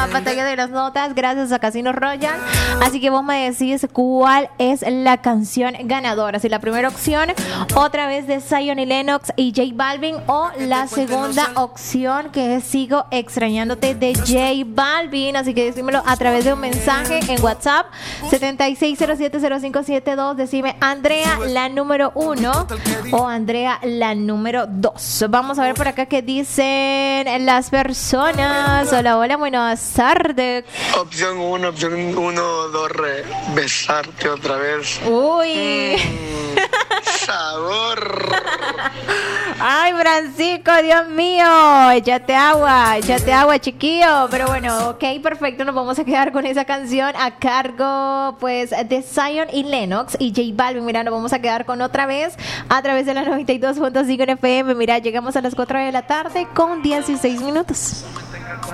Pantalla de las notas, gracias a Casino Royal. Así que vos me decís cuál es la canción ganadora. Si la primera opción, otra vez de Zion y Lennox y J Balvin, o la segunda opción, que es Sigo Extrañándote de J Balvin. Así que decímelo a través de un mensaje en WhatsApp 76070572. Decime Andrea la número 1 o Andrea la número 2. Vamos a ver por acá qué dicen las personas. Hola, hola, buenas tardes. Opción 1, 2, besarte otra vez. Uy. Sabor. Ay, Francisco, Dios mío. Échate agua, chiquillo. Pero bueno, ok, perfecto. Nos vamos a quedar con esa canción a cargo, pues, de Zion y Lennox y J Balvin. Mira, nos vamos a quedar con otra vez a través de la 92.5 FM. Mira, llegamos a las 4 de la tarde con 16 minutos.